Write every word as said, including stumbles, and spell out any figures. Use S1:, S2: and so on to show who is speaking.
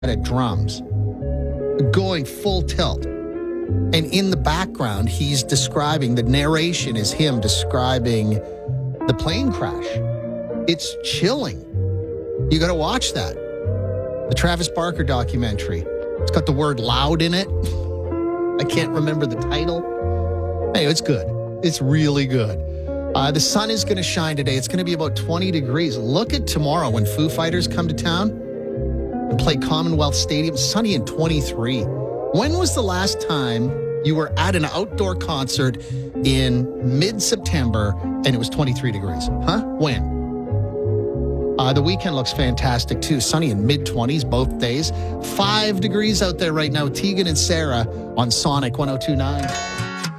S1: at drums, going full tilt. And in the background, he's describing, the narration is him describing the plane crash. It's chilling. You got to watch that. The Travis Barker documentary. It's got the word loud in it. I can't remember the title. Hey, it's good. It's really good. Uh, the sun is going to shine today. It's going to be about twenty degrees. Look at tomorrow when Foo Fighters come to town and play Commonwealth Stadium. Sunny and twenty-three. When was the last time you were at an outdoor concert in mid-September and it was twenty-three degrees? Huh? When? Uh, the weekend looks fantastic, too. Sunny in mid-twenties both days. Five degrees out there right now. Tegan and Sarah on Sonic one oh two point nine.